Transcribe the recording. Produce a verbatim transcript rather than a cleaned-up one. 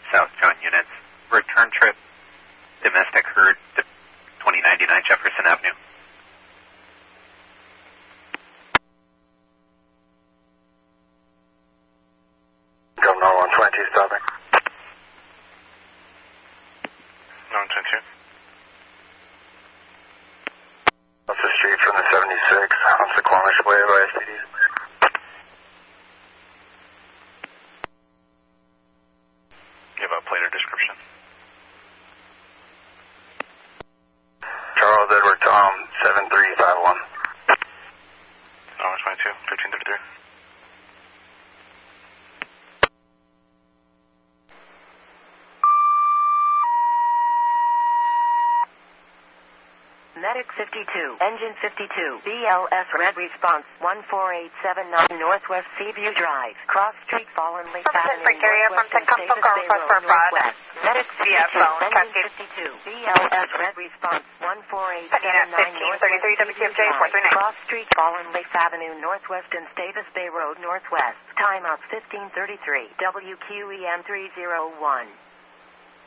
South John units. Return trip, domestic herd to twenty ninety-nine Jefferson Avenue. Governor one twenty-two stopping. one twenty-two. What's the street from the seventy-six on Suquamish Way by S P D? Give a plate or description. Charles Edward Tom, seven three five one. one twenty-two, fifteen thirty-three. Medic fifty-two, Engine fifty-two, B L S Red Response, one four eight seven nine Northwest Seaview Drive, Cross Street, Fallen Lake Avenue, Northwest and Davis Bay Road, Northwest. Medic fifty-two, Engine fifty-two, B L S Red Response, one four eight seven nine Northwest Seaview Drive, Cross Street, Fallen Lake Avenue, Northwest and Davis Bay Road, Northwest. Timeout fifteen thirty-three, W Q E M three oh one.